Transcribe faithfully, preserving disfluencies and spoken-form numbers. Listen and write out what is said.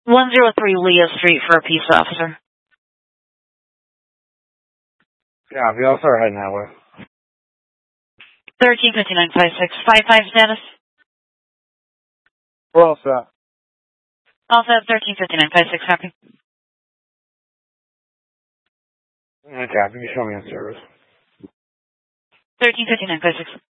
one oh three Leah Street for a peace officer. Yeah, we also are heading that way. thirteen fifty-nine fifty-six. five five status? We're all set. All set, thirteen fifty-nine fifty-six, copy. Okay, you can show me on service. thirteen fifty-nine fifty-six.